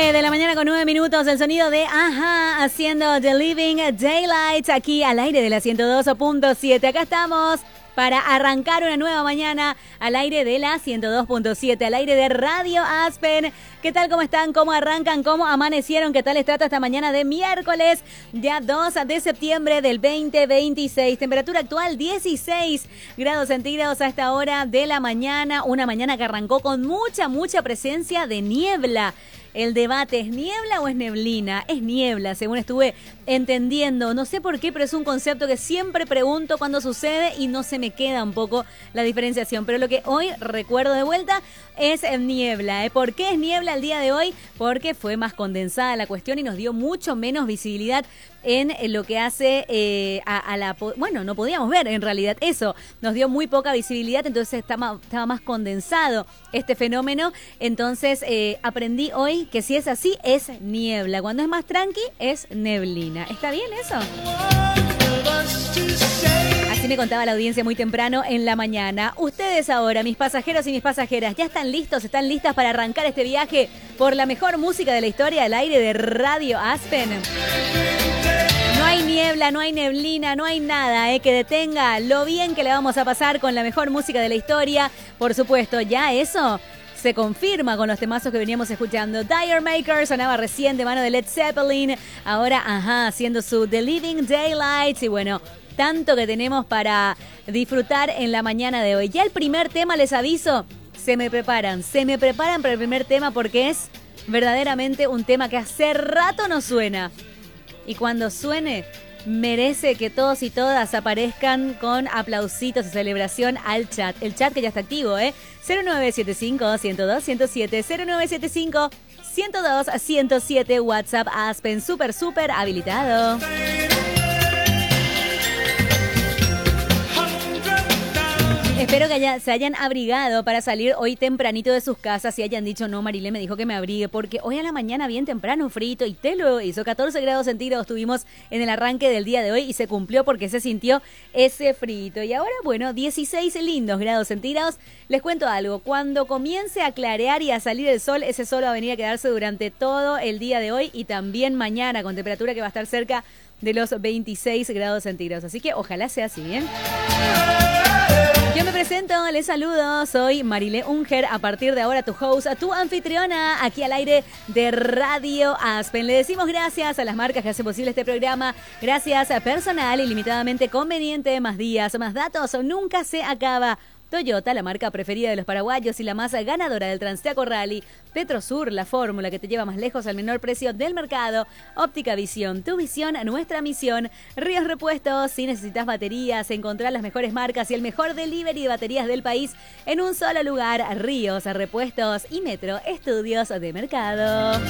9:09 el sonido de Ajá haciendo The Living Daylights aquí al aire de la 102.7. Acá estamos para arrancar una nueva mañana al aire de la 102.7, al aire de Radio Aspen. ¿Qué tal? ¿Cómo están? ¿Cómo arrancan? ¿Cómo amanecieron? ¿Qué tal les trata esta mañana de miércoles, ya 2 de septiembre del 2026? Temperatura actual 16 grados centígrados a esta hora de la mañana. Una mañana que arrancó con mucha presencia de niebla. El debate, ¿es niebla o es neblina? Es niebla, según estuve entendiendo. No sé por qué, pero es un concepto que siempre pregunto cuando sucede y no se me queda un poco la diferenciación. Pero lo que hoy recuerdo de vuelta es niebla. ¿Por qué es niebla el día de hoy? Porque fue más condensada la cuestión y nos dio mucho menos visibilidad en lo que hace a la... Bueno, no podíamos ver en realidad eso. Nos dio muy poca visibilidad, entonces estaba más condensado este fenómeno. Entonces aprendí hoy que si es así, es niebla. Cuando es más tranqui, es neblina. ¿Está bien eso? Así me contaba la audiencia muy temprano en la mañana. Ustedes ahora, mis pasajeros y mis pasajeras, ¿ya están listos? ¿Están listas para arrancar este viaje por la mejor música de la historia al aire de Radio Aspen? No hay niebla, no hay neblina, no hay nada que detenga lo bien que le vamos a pasar con la mejor música de la historia. Por supuesto, ya eso se confirma con los temazos que veníamos escuchando. Dire Maker sonaba recién de mano de Led Zeppelin. Ahora, haciendo su The Living Daylights. Y bueno, tanto que tenemos para disfrutar en la mañana de hoy. Ya el primer tema, les aviso, se me preparan para el primer tema porque es verdaderamente un tema que hace rato no suena. Y cuando suene, merece que todos y todas aparezcan con aplausitos de celebración al chat. El chat que ya está activo, 0975-102-107, 0975-102-107, WhatsApp Aspen, súper habilitado. Espero que se hayan abrigado para salir hoy tempranito de sus casas y hayan dicho, no, Marilé me dijo que me abrigue, porque hoy a la mañana bien temprano, frito, y te lo hizo. 14 grados centígrados tuvimos en el arranque del día de hoy y se cumplió porque se sintió ese frito. Y ahora, bueno, 16 lindos grados centígrados. Les cuento algo, cuando comience a clarear y a salir el sol, ese sol va a venir a quedarse durante todo el día de hoy y también mañana, con temperatura que va a estar cerca de los 26 grados centígrados. Así que ojalá sea así, ¿bien? Yo me presento, les saludo, soy Marilé Unger, a partir de ahora tu host, tu anfitriona, aquí al aire de Radio Aspen. Le decimos gracias a las marcas que hacen posible este programa, gracias a personal ilimitadamente conveniente, más días, más datos, nunca se acaba. Toyota, la marca preferida de los paraguayos y la más ganadora del Transteaco Rally. Petrosur, la fórmula que te lleva más lejos al menor precio del mercado. Óptica Visión, tu visión, nuestra misión. Ríos Repuestos, si necesitas baterías, encontrar las mejores marcas y el mejor delivery de baterías del país en un solo lugar. Ríos Repuestos y Metro Estudios de Mercado.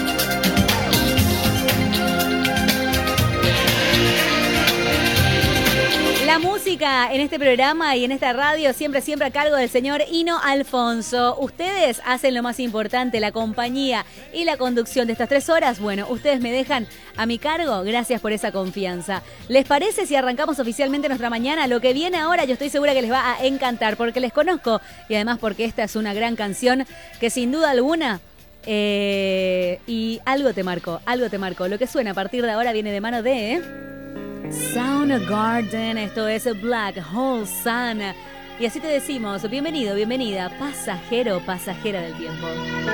La música en este programa y en esta radio siempre a cargo del señor Hino Alfonso. Ustedes hacen lo más importante, la compañía y la conducción de estas 3 horas. Bueno, ustedes me dejan a mi cargo. Gracias por esa confianza. ¿Les parece si arrancamos oficialmente nuestra mañana? Lo que viene ahora yo estoy segura que les va a encantar porque les conozco y además porque esta es una gran canción que sin duda alguna... y algo te marcó. Lo que suena a partir de ahora viene de mano de... Soundgarden, esto es Black Hole Sun. Y así te decimos, bienvenido, bienvenida, pasajero, pasajera del tiempo.